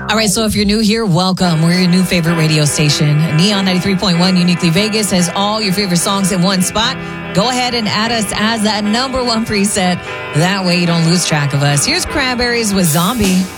All right, so if you're new here, welcome. We're your new favorite radio station. Neon 93.1 Uniquely Vegas has all your favorite songs in one spot. Go ahead and add us as that number one preset. That way you don't lose track of us. Here's Cranberries with Zombie.